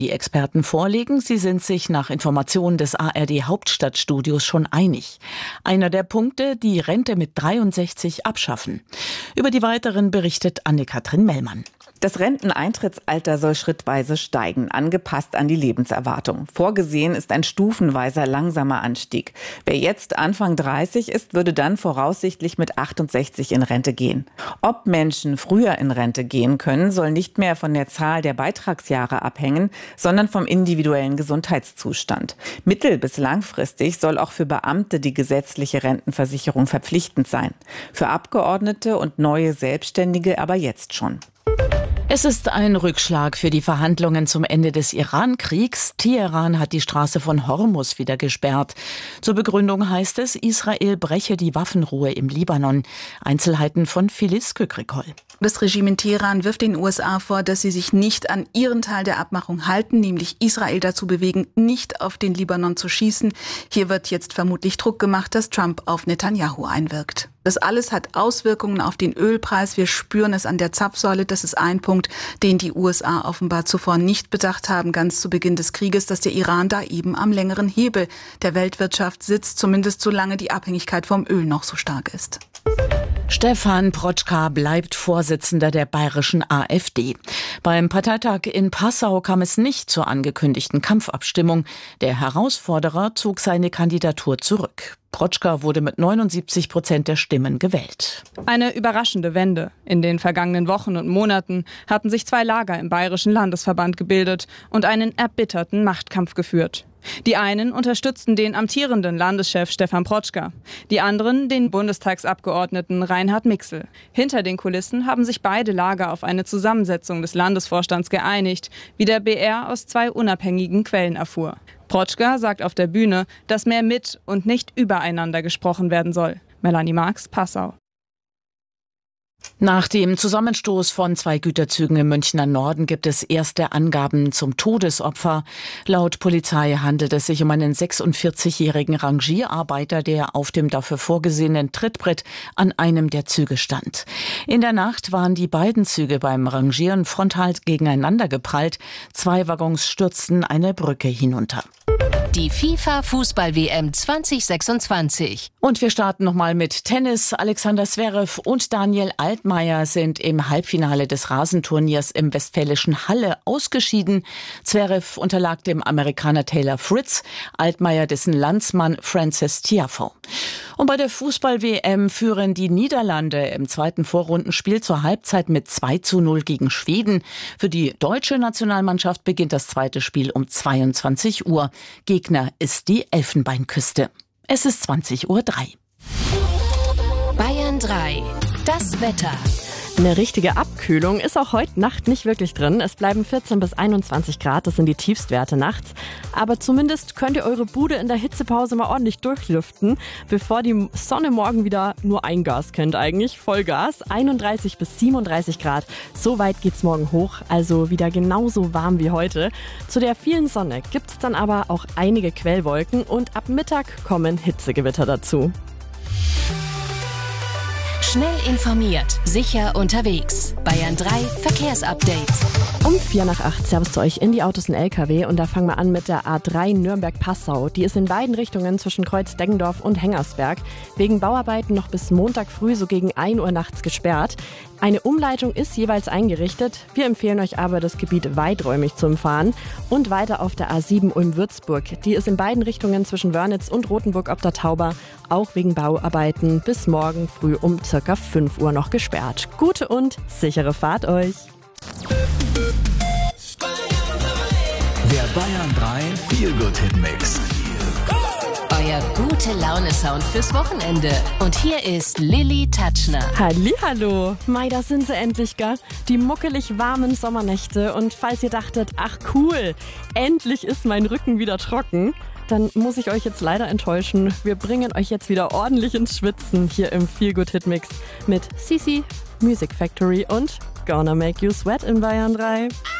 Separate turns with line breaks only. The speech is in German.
die Experten vorlegen. Sie sind sich nach Informationen des ARD Hauptstadtstudios schon einig. Einer der Punkte, die Rente mit 63 abschaffen. Über die weiteren berichtet Anne-Kathrin Mellmann.
Das Renteneintrittsalter soll schrittweise steigen, angepasst an die Lebenserwartung. Vorgesehen ist ein stufenweiser langsamer Anstieg. Wer jetzt Anfang 30 ist, würde dann voraussichtlich mit 68 in Rente gehen. Ob Menschen früher in Rente gehen können, soll nicht mehr von der Zahl der Beitragsjahre abhängen, sondern vom individuellen Gesundheitszustand. Mittel- bis langfristig soll auch für Beamte die gesetzliche Rentenversicherung verpflichtend sein. Für Abgeordnete und neue Selbstständige aber jetzt schon.
Es ist ein Rückschlag für die Verhandlungen zum Ende des Iran-Kriegs. Teheran hat die Straße von Hormuz wieder gesperrt. Zur Begründung heißt es, Israel breche die Waffenruhe im Libanon. Einzelheiten von Phyllis Kükrikol.
Das Regime in Teheran wirft den USA vor, dass sie sich nicht an ihren Teil der Abmachung halten, nämlich Israel dazu bewegen, nicht auf den Libanon zu schießen. Hier wird jetzt vermutlich Druck gemacht, dass Trump auf Netanyahu einwirkt. Das alles hat Auswirkungen auf den Ölpreis. Wir spüren es an der Zapfsäule. Das ist ein Punkt, den die USA offenbar zuvor nicht bedacht haben, ganz zu Beginn des Krieges, dass der Iran da eben am längeren Hebel der Weltwirtschaft sitzt, zumindest solange die Abhängigkeit vom Öl noch so stark ist.
Stefan Protschka bleibt Vorsitzender der bayerischen AfD. Beim Parteitag in Passau kam es nicht zur angekündigten Kampfabstimmung. Der Herausforderer zog seine Kandidatur zurück. Protschka wurde mit 79% der Stimmen gewählt.
Eine überraschende Wende. In den vergangenen Wochen und Monaten hatten sich zwei Lager im Bayerischen Landesverband gebildet und einen erbitterten Machtkampf geführt. Die einen unterstützten den amtierenden Landeschef Stefan Protschka, die anderen den Bundestagsabgeordneten Reinhard Mixel. Hinter den Kulissen haben sich beide Lager auf eine Zusammensetzung des Landesvorstands geeinigt, wie der BR aus zwei unabhängigen Quellen erfuhr. Protschka sagt auf der Bühne, dass mehr mit und nicht übereinander gesprochen werden soll. Melanie Marx, Passau.
Nach dem Zusammenstoß von zwei Güterzügen im Münchner Norden gibt es erste Angaben zum Todesopfer. Laut Polizei handelt es sich um einen 46-jährigen Rangierarbeiter, der auf dem dafür vorgesehenen Trittbrett an einem der Züge stand. In der Nacht waren die beiden Züge beim Rangieren frontal gegeneinander geprallt. Zwei Waggons stürzten eine Brücke hinunter.
Die FIFA-Fußball-WM 2026.
Und wir starten nochmal mit Tennis. Alexander Zverev und Daniel Altmaier sind im Halbfinale des Rasenturniers im westfälischen Halle ausgeschieden. Zverev unterlag dem Amerikaner Taylor Fritz, Altmaier dessen Landsmann Frances Tiafoe. Und bei der Fußball-WM führen die Niederlande im zweiten Vorrundenspiel zur Halbzeit mit 2:0 gegen Schweden. Für die deutsche Nationalmannschaft beginnt das zweite Spiel um 22 Uhr. Gegner ist die Elfenbeinküste. Es ist 20:03 Uhr.
Bayern 3. Das Wetter.
Eine richtige Abkühlung ist auch heute Nacht nicht wirklich drin. Es bleiben 14 bis 21 Grad, das sind die Tiefstwerte nachts. Aber zumindest könnt ihr eure Bude in der Hitzepause mal ordentlich durchlüften, bevor die Sonne morgen wieder nur ein Gas kennt eigentlich. Vollgas, 31 bis 37 Grad. So weit geht's morgen hoch, also wieder genauso warm wie heute. Zu der vielen Sonne gibt's dann aber auch einige Quellwolken und ab Mittag kommen Hitzegewitter dazu.
Schnell informiert, sicher unterwegs. Bayern 3 Verkehrsupdate.
Um 7:45 Servus zu euch in die Autos und LKW und da fangen wir an mit der A3 Nürnberg-Passau. Die ist in beiden Richtungen zwischen Kreuz-Deggendorf und Hengersberg wegen Bauarbeiten noch bis Montag früh so gegen 1 Uhr nachts gesperrt. Eine Umleitung ist jeweils eingerichtet. Wir empfehlen euch aber, das Gebiet weiträumig zu umfahren. Und weiter auf der A7 Ulm-Würzburg. Die ist in beiden Richtungen zwischen Wörnitz und Rothenburg ob der Tauber auch wegen Bauarbeiten bis morgen früh um ca. 5 Uhr noch gesperrt. Gute und sichere Fahrt euch!
Der Bayern 3 Feel-Good-Hit-Mix.
Euer gute Laune-Sound fürs Wochenende. Und hier ist Lilly Tatschner.
Hallihallo! Mai, da sind sie endlich, gell? Die muckelig warmen Sommernächte. Und falls ihr dachtet, ach cool, endlich ist mein Rücken wieder trocken, dann muss ich euch jetzt leider enttäuschen. Wir bringen euch jetzt wieder ordentlich ins Schwitzen hier im Feel-Good-Hit-Mix mit CC, Music Factory und Gonna Make You Sweat in Bayern 3.